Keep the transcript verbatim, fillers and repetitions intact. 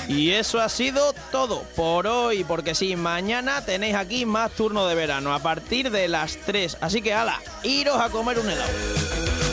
Y eso ha sido todo por hoy, porque sí, mañana tenéis aquí más turno de verano a partir de las tres. Así que, ala, iros a comer un helado.